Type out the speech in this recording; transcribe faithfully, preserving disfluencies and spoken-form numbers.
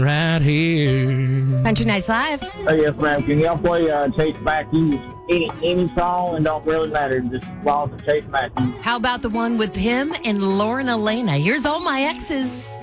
right here. Country Nights Live. Oh, yes, ma'am. Can y'all play uh, Chase Matthews? Any any song, and don't really matter. Just as long as it's Chase Matthews. How about the one with him and Lauren Elena? Here's All My Exes.